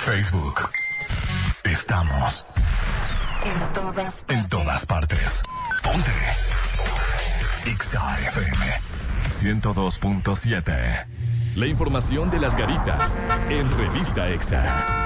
Facebook. Estamos en todas partes. Ponte Exa FM 102.7. La información de las garitas en Revista Exa.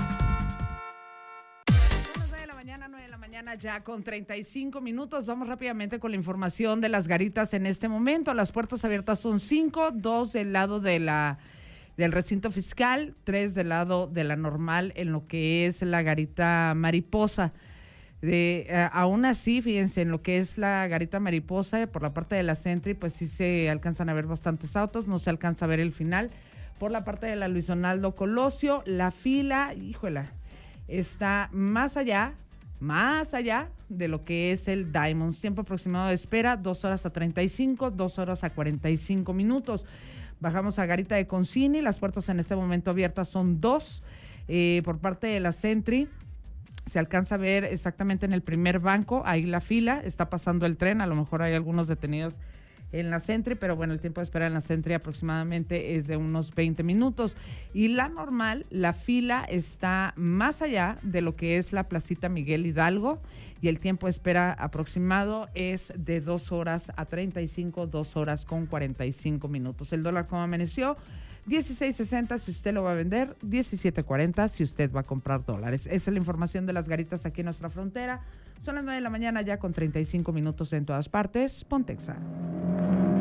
9 de la mañana ya con 35 minutos. Vamos rápidamente con la información de las garitas en este momento. Las puertas abiertas son 5, 2 del lado del recinto fiscal, 3 del lado de la normal en lo que es la garita Mariposa. Aún así, fíjense, en lo que es la garita Mariposa, por la parte de la Sentry, pues sí se alcanzan a ver bastantes autos, no se alcanza a ver el final. Por la parte de la Luis Donaldo Colosio, la fila, híjola, está más allá de lo que es el Diamonds. Tiempo aproximado de espera, 2 horas a 35, 2 horas a 45 minutos. Bajamos a garita de Concini, las puertas en este momento abiertas son 2. Por parte de la Sentry, se alcanza a ver exactamente en el primer banco, ahí la fila, está pasando el tren, a lo mejor hay algunos detenidos en la Sentry, pero bueno, el tiempo de espera en la Sentry aproximadamente es de unos 20 minutos. Y la normal, la fila está más allá de lo que es la placita Miguel Hidalgo, y el tiempo de espera aproximado es de 2 horas a 35, 2 horas con 45 minutos. El dólar, ¿cómo amaneció? 16.60 si usted lo va a vender, 17.40 si usted va a comprar dólares. Esa es la información de las garitas aquí en nuestra frontera. Son las 9 de la mañana ya con 35 minutos en todas partes. Ponte Exa.